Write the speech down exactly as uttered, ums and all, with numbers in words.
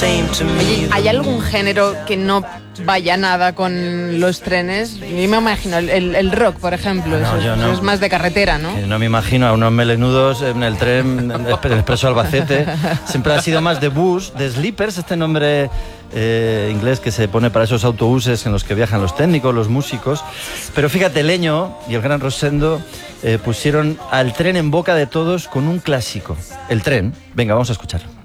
Oye, ¿hay algún género que no vaya nada con los trenes? Yo me imagino el, el, el rock, por ejemplo. No, eso, yo no. Eso es más de carretera, ¿no? No me imagino a unos melenudos en el tren el Expreso Albacete. Siempre ha sido más de bus, de sleepers, este nombre eh, inglés que se pone para esos autobuses en los que viajan los técnicos, los músicos. Pero fíjate, Leño y el gran Rosendo eh, pusieron al tren en boca de todos con un clásico. El tren. Venga, vamos a escuchar.